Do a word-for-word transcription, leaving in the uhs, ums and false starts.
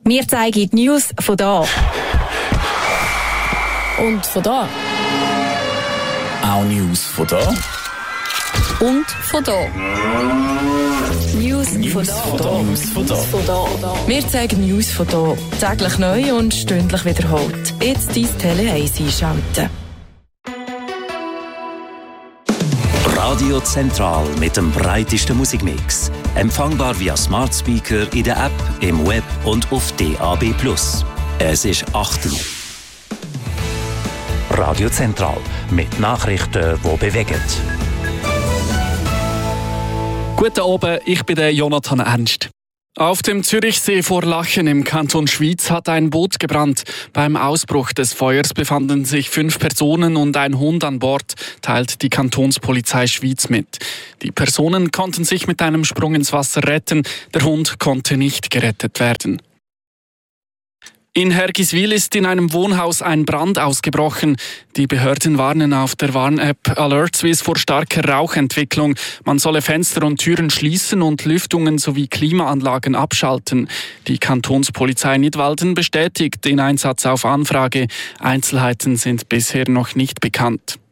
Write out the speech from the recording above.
Wir zeigen die News von da. Und von da. Auch News von da. Und von da. News, News von da. von da. News von da. Von da. Wir zeigen News von da. Täglich neu und stündlich wiederholt. Jetzt dein Tele eins einschalten. Radio Zentral mit dem breitesten Musikmix. Empfangbar via Smart Speaker in der App, im Web und auf D A B plus. Es ist acht Uhr. Radio Zentral mit Nachrichten, die bewegen. Guten Abend, ich bin der Jonathan Ernst. Auf dem Zürichsee vor Lachen im Kanton Schwyz hat ein Boot gebrannt. Beim Ausbruch des Feuers befanden sich fünf Personen und ein Hund an Bord, teilt die Kantonspolizei Schwyz mit. Die Personen konnten sich mit einem Sprung ins Wasser retten, der Hund konnte nicht gerettet werden. In Hergiswil ist in einem Wohnhaus ein Brand ausgebrochen. Die Behörden warnen auf der Warn-App Alert Swiss vor starker Rauchentwicklung. Man solle Fenster und Türen schließen und Lüftungen sowie Klimaanlagen abschalten. Die Kantonspolizei Nidwalden bestätigt den Einsatz auf Anfrage. Einzelheiten sind bisher noch nicht bekannt.